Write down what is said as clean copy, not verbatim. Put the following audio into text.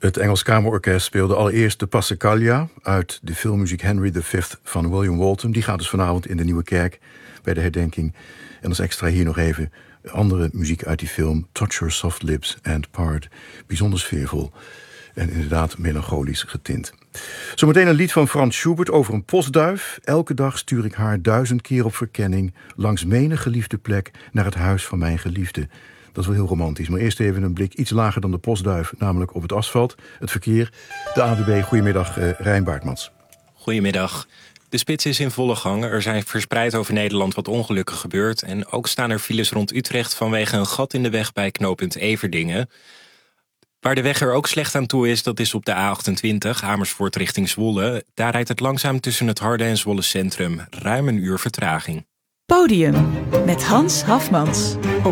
Het Engels Kamerorkest speelde allereerst de Passacaglia uit de filmmuziek Henry V van William Walton. Die gaat dus vanavond in de Nieuwe Kerk bij de herdenking. En als extra hier nog even andere muziek uit die film. Touch Your Soft Lips and Part. Bijzonder sfeervol en inderdaad melancholisch getint. Zometeen een lied van Franz Schubert over een postduif. Elke dag stuur ik haar 1000 keer op verkenning langs menig geliefde plek naar het huis van mijn geliefde. Dat is wel heel romantisch. Maar eerst even een blik iets lager dan de postduif, namelijk op het asfalt. Het verkeer. De ANWB. Goedemiddag, Rijn Baartmans. Goedemiddag. De spits is in volle gang. Er zijn verspreid over Nederland wat ongelukken gebeurd. En ook staan er files rond Utrecht vanwege een gat in de weg bij knooppunt Everdingen. Waar de weg er ook slecht aan toe is, dat is op de A28, Amersfoort richting Zwolle. Daar rijdt het langzaam tussen het Harde en Zwolle Centrum. Ruim een uur vertraging. Podium met Hans Hafmans.